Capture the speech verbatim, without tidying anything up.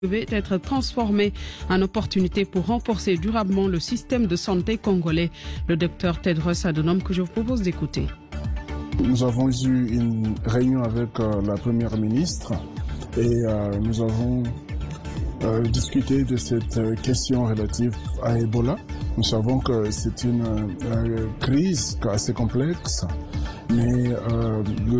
devait être transformé en opportunité pour renforcer durablement le système de santé congolais. Le docteur Tedros Adhanom que je vous propose d'écouter. Nous avons eu une réunion avec euh, la première ministre et euh, nous avons euh, discuté de cette euh, question relative à Ebola. Nous savons que c'est une euh, crise assez complexe, mais euh,